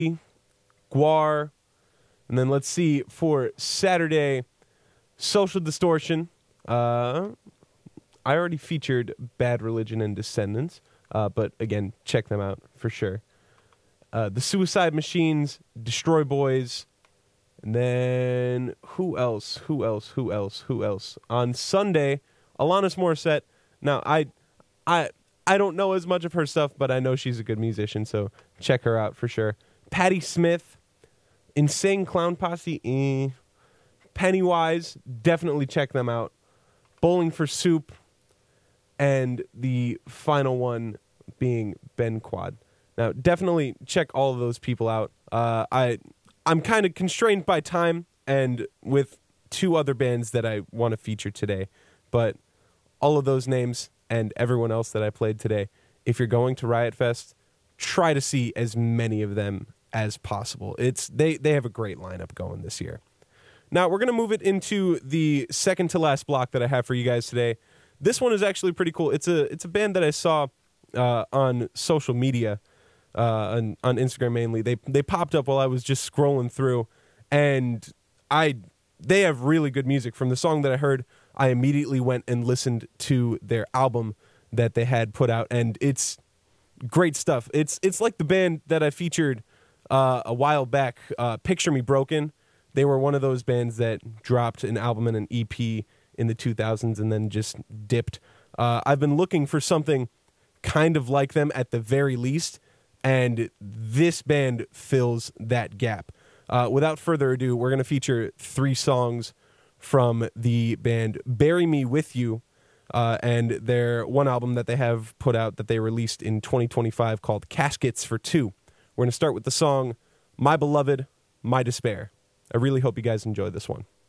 Guar, and then let's see for Saturday, Social Distortion. I already featured Bad Religion and Descendants, but again, check them out for sure. The Suicide Machines, Destroy Boys, and then who else? On Sunday, Alanis Morissette. Now, I don't know as much of her stuff, but I know she's a good musician, so check her out for sure. Patti Smith, Insane Clown Posse, Pennywise, definitely check them out. Bowling for Soup, and the final one being Ben Quad. Now, definitely check all of those people out. I'm kind of constrained by time and with two other bands that I want to feature today, but all of those names and everyone else that I played today, if you're going to Riot Fest, try to see as many of them as possible. They have a great lineup going this year. Now, we're going to move it into the second to last block that I have for you guys today. This one is actually pretty cool. It's a band that I saw on social media, on Instagram mainly. They popped up while I was just scrolling through, and they have really good music. From the song that I heard, I immediately went and listened to their album that they had put out, and it's great stuff. It's like the band that I featured a while back, Picture Me Broken. They were one of those bands that dropped an album and an EP in the 2000s and then just dipped. I've been looking for something kind of like them at the very least, and this band fills that gap. Without further ado, we're going to feature 3 songs from the band Bury Me With You, and their one album that they have put out that they released in 2025 called Caskets for Two. We're going to start with the song My Beloved, My Despair. I really hope you guys enjoy this one.